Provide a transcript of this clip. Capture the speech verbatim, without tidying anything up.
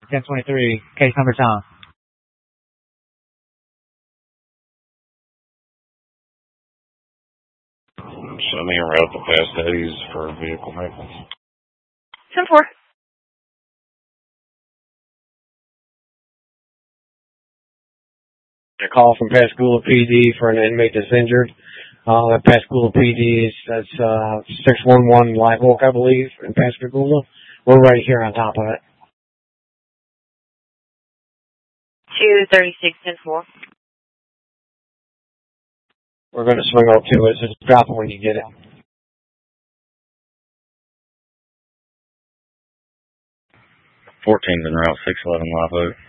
ten twenty-three, case number Tom. Sending a route to Past Eddie's for vehicle maintenance. ten four. A call from Pascagoula P D for an inmate that's injured. Uh, Pascagoula P D is that's uh, six one one Live Oak, I believe, in Pascagoula. We're right here on top of it. two thirty-six, ten four. We're going to swing out to it, so just drop it when you get it. fourteen's en route, six eleven Live Oak.